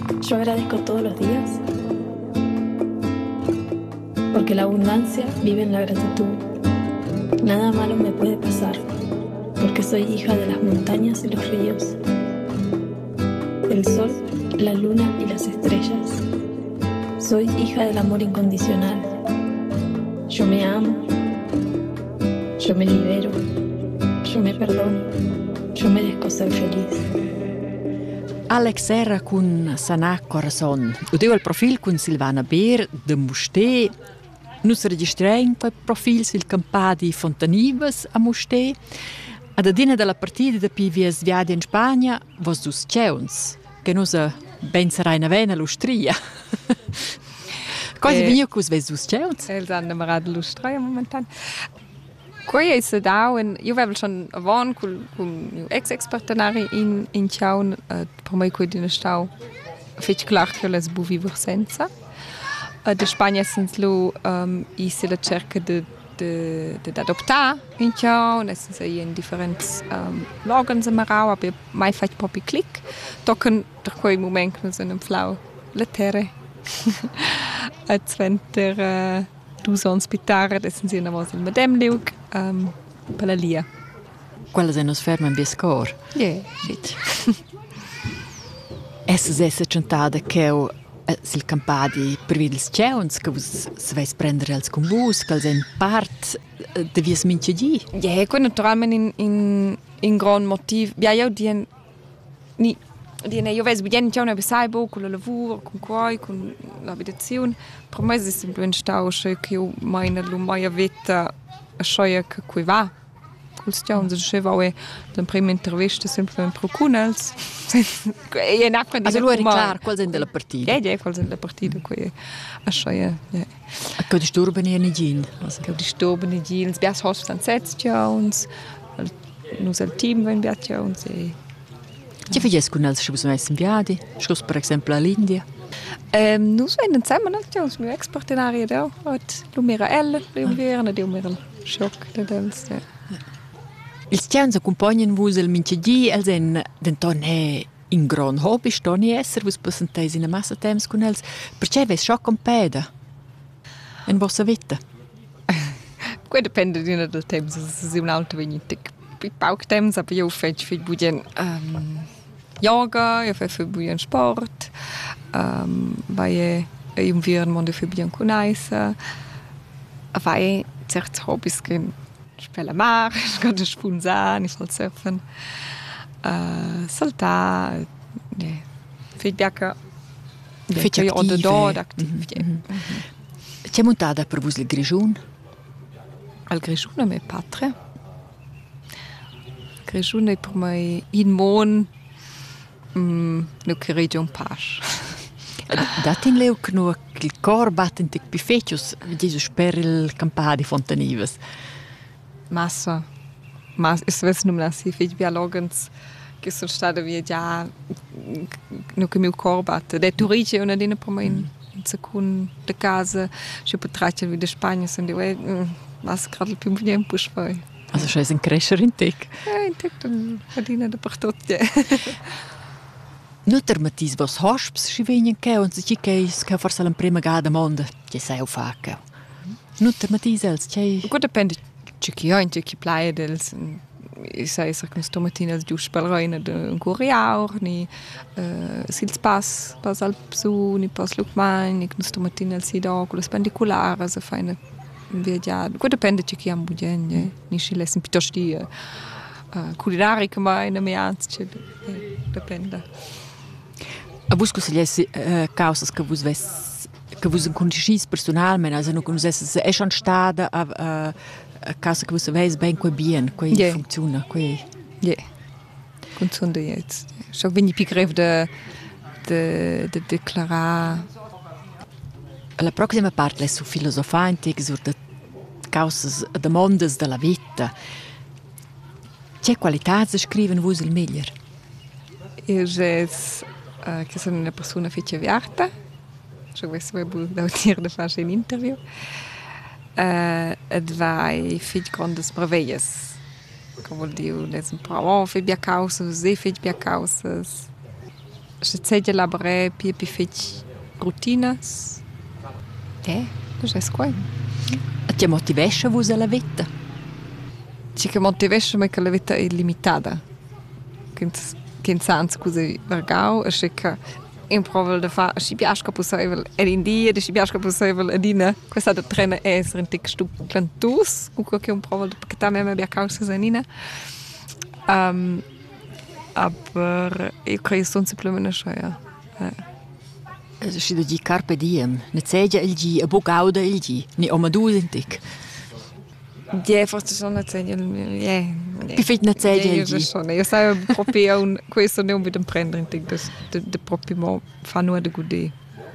Yo agradezco todos los días porque la abundancia vive en la gratitud. Nada malo me puede pasar porque soy hija de las montañas y los ríos, el sol, la luna y las estrellas. Soy hija del amor incondicional. Yo me amo, yo me libero, yo me perdono, yo merezco ser feliz. Alex Serra con Sanà Corazon. Udeu il profil con Silvana Beer de Musté. Nus registrein quel profil sil campadi Fontanivas a Musté. Ad adina della partida de PVS Viadi in Spagna vos dus ceuns, che nus ben sarai na vena l'Ustria. Cosa vegna cus ves dus ceuns? Els han namarad l'Ustria momentan. Quei è sedau en io avevo schon avon con ex-partenari in Ciaun per mai quei dina stau fetch clar che les buvi senza. De Spagna sens lo i se la cerca de adoptar in Ciaun, es sei in differents logans amarau, aber mai faig propi click. Tocken der quei moment nos en flau la terre. Als wenn der du so ospitare, dessen sie noch in Madame Luke, per la lia. Quella se nos ferma in Biescor? Yeah. Essa cantada che sil campadi per videls ceuns, che vos se vais prendere als con vos, che als en part de vies mince di? Yeah, quei naturalment in gran motiv. Ja, io dien ni io ves bien già una besaibo con il lavoro, con quai, con l'abitazione. Per me è sempre un stau che io mai non mai avete a scegliere che qui va. Col stiamo se diceva è la prima intervista sempre pro Cunels. E naque di allora clar qual è della partita. Ja, qual è della partita qui a scegliere. A che disturben in gin. Che disturben in gin. Bias host dann setzt ja uns. Nus al team wenn biat ja uns Che fagies con els che vos viadi? Scos per esempio all'India? Nus wenn zusammen als uns mit Ex-Partenari da. Hat Lumera L, Lumera na Lumera Schock dels. Ils ceuns accompagnan vos el minchedi, els en denton in gran hobby stoni esser, vos passenteis in a massa temps con els. Perché ves scho compeda? En vossa vita? Quei depende del temps, se un altro vegnitic. Pauc temps, aber io faig bugen yoga, io faig bugen sport, vai un environment io faig bugen conaisa, vai certs hobbies che spela mar, scotta spunzar, ni fal surfen, saltar, faig biaca, faig activ. C'è montata per vos il Grigiun? Al Grigiun a me patre. Grigiun è per me in mon no che region pas. Datin leu che no il cor batten tic pifecius, Jesus per il campadi Fontanivas. Massa. Es ves num nasi fich bialogans che sono stata via già no che mio cor batte. De Turige una dina per me in secund de casa, ci potraccia vi de Spagna sono di mas gerade più bien push poi. Also schon ein Crescher in Tec. Ja, in Tec, dann verdienen da per tutti. Nutter matis vos hosps si venien che und si che forse la prima gada monda, che sai o fa che. Nutter matis els che. Gut depende che io in che playa dels sai se con stomatina giù spalraina de un curiaur ni sils pas al psu ni pas lukman ni con stomatina si do con le spendicolare se feine viaggiare. Gut depende che am bugen, ni si lesen pitosti culinarica mai na meanz, depende. A vos consigliesi causas che vos ves che vos conoscis personalmente, also non conosces è schon stada a causa che vos veis ben quei bien, quei funziona, quei. Ja. Funziona jetzt. Schon wenn ich begriff de declarar. La prossima parte è su filosofante sur de causas demandas della vita. Che qualità scriven vos il meglio? Io che sono una persona fece aperta. Io volevo dire di fare un interview. Et vai fich grandes maravillas. Come vuol dire, les un po' fich bia causas, fich bia causas. se laborare pi fetg rutinas. Das è qua. Ti motivesce vus alla vita? Ci che motivesce me che la vita è limitata. Che sans così vergau, e che in provel da fa, si piasca possibile ed in dia, si piasca possibile ed in questa da trena essere un tic stu clantus, cuco che un provel da perché tamma abbia causa sanina. Aber io credo semplicemente schwer. Si da gi carpe diem, ne zegia il gi, a bogauda il gi, ni omadus in tic. Forse sono una segna. Che fai una segna il gi? Io sai proprio questo non vedo prendere in tic, de proprio mo fa nuova de gudi.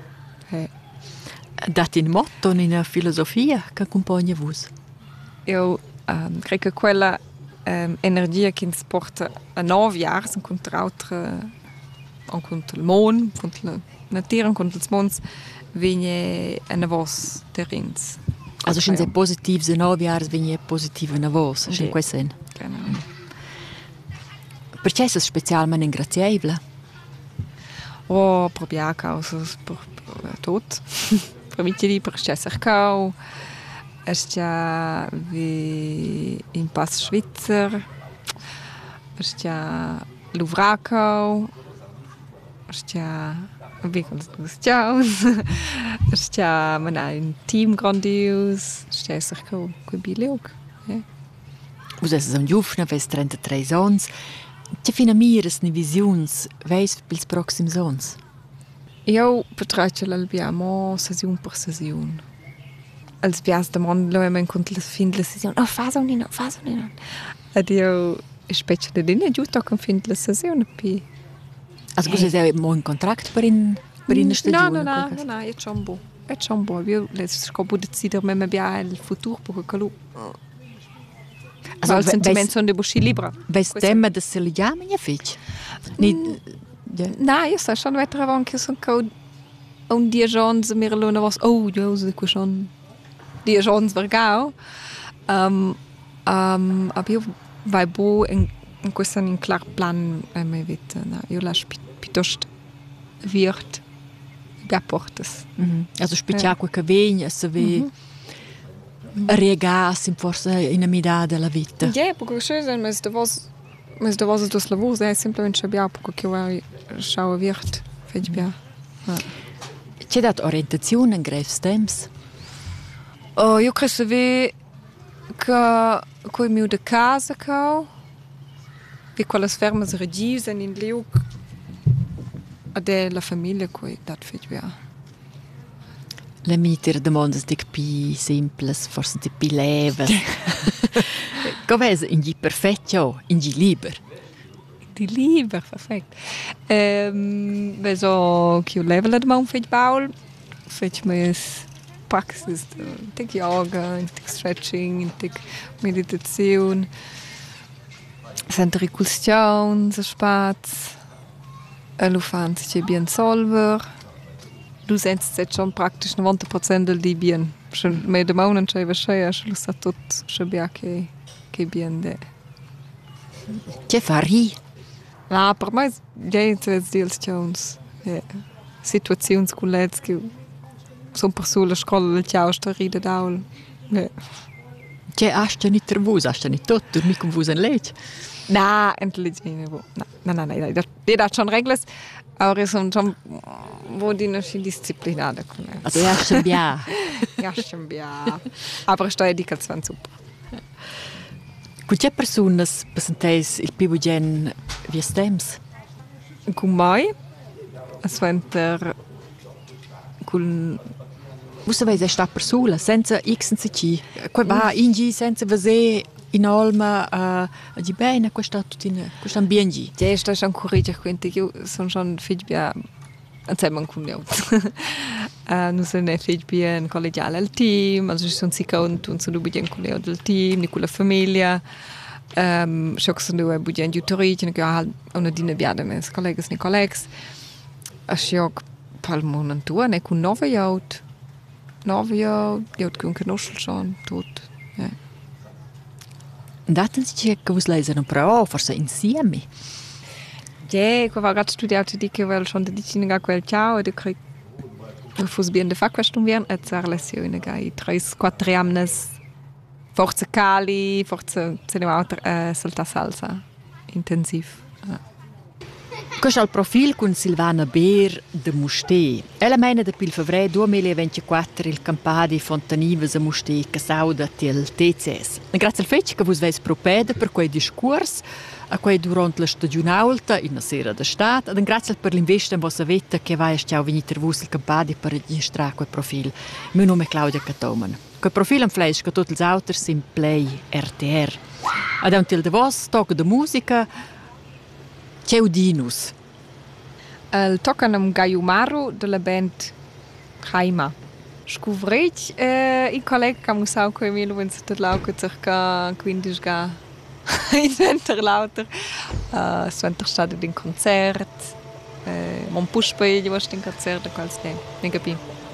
Dat in motto, in una filosofia che accompagna vus? Io credo che quella energia che ci porta a 9 anni incontra il mondo, incontra la natura, incontra il mondo, viene a voz derins. Also sind sehr positiv, in 9 Jahren viene positiv in voz, in questo senso. Genau. Perché è specialmente ingrazievole? Per via causa per tot. Per vitili per Cesarcau. Es ja wie in Pass Schweizer. Es ja Luvracau. Es ja wie kannst du es ciao. Es ja ein Team grandios. Cesarcau Kubileuk. Vos es un giovane, ves 33 ans. Che fina mires ni visiuns veis pils proxims ans? Io betrachte l'albiamo sesiun per sesiun. Als bias de mon lo em cont las fin la sesiun. Oh, fa so ni. Ed io specie de dinne giusto con fin la sesiun pi. Also vos es mo in contract per in stagione? No, è ciambo. È ciambo. Io le scopo decider me bia il futuro per quello. Also il sentimento sono de busci libra. Ves tema de se li chiamano fitch? No, io sto schon weiter avant che sono un 10 anni mir lo na was io so che schon 10 anni vergau. Aber io vai bo in questo in clar plan me vita, no? Io la piuttosto wird portes. Also spiccia che vegna se ve regas in forza in amida della vita. Perché se mes de was dos lavoro è semplicemente bia perché io schau wird fetch bia. C'è dat orientazione in greves temps? Io credo che coi mio de casa cau e quelle fermas regise in Leuk ade la famiglia coi dat fetch bia. Le miter demandas dic pi simples, forse di pi leves. Come in gi perfetto, in gi liber. Die lieber, perfekt. We so che level at man fetch baul, fetch mes praxis, tic yoga, tic stretching, tic meditazione, centriculazione, so spaz, lo fan sich bien solver. Du sentst jetzt schon praktisch 90% del di bien. Schon mehr de Maunen schei schei, schon sta tot schon bia che bien de. Che fari? La per me jetzt deals Jones. Situazions collets che son per sulla scuola del ciao sta ride daul. Che hast nicht nervos, hast nicht tot, du nicht con vus en lech. Na, intelligente. No. Die da schon regles. Aber sono schon wo die noch disziplinate con. Also ja schon bia. Ja schon bia. Aber sto educazione super. Con che personas presenteis il pibugen via stems? Con mai. Es venter con Vos aveis sta persona senza x senza c. Qua va ingi senza vese in alma a di bene questa tutina questo ambiente. Ja, sto schon corrige quindi io sono schon fit bia insieme con io. Non sono fit bia in collegiale al team, also sono sicher und sono bia con io del team, con la famiglia. Schon sono bia in tutoria, che ha una dina bia de mes collegas ni collegs. Asio palmon tu ne con 9 jaut. 9 jaut con conoscel schon tot. Ja. Daten si che vos leisen un pro, forse insieme. Ja, qua va gerade studiato di che vel schon di ga quel ciao e crei fus bien de fa questo vien et sa relazione gai 3-4 annes forza cali, forza se ne autre salta salsa intensiv. Questo è il profilo con Silvana Beer de Mustér. Ella meina da pil febbraio 2024 il campadi Fontanives a Mustér che sauda til TCS. Grazie al fetch che vos veis propeda per quei discurs a quei durante la stagione alta in una sera d'estate e grazie per l'investimento in vostra vita che vai a stiau venire vos il campadi per registrare quel profilo. Il mio nome è Claudia Catoman. Quel profilo in flash che tutti gli altri in Play RTR. Ad un til de vos tocca de musica C'è udinus. Il toccano un gaiumaru della band Jaima. Scovreit i collega che musau con Emilio wenn se tot lauca circa 15 ga in center lauter. Sventer stato in concert. Mon pushpe, io was in concert quals ne. Ne capi.